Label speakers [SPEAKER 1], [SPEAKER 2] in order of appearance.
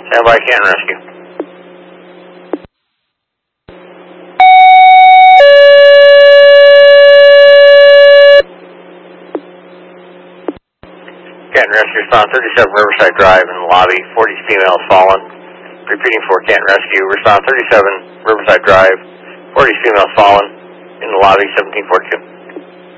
[SPEAKER 1] Stand by, Canton Rescue. Canton Rescue, respond 37 Riverside Drive in the lobby, 40 females fallen. Repeating for Canton Rescue, respond 37 Riverside Drive, 40 females fallen in the lobby, 1742.